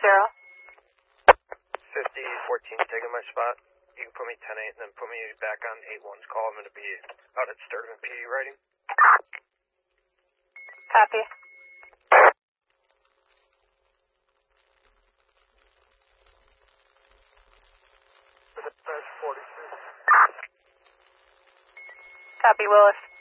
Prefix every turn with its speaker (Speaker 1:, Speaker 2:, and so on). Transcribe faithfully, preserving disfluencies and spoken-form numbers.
Speaker 1: zero.
Speaker 2: fifty fourteen, taking my spot. You can put me ten eight and then put me back on eight one's call. I'm going to be out at Sturtevant P D writing.
Speaker 1: Copy.
Speaker 2: That's forty-two.
Speaker 1: Copy, Willis.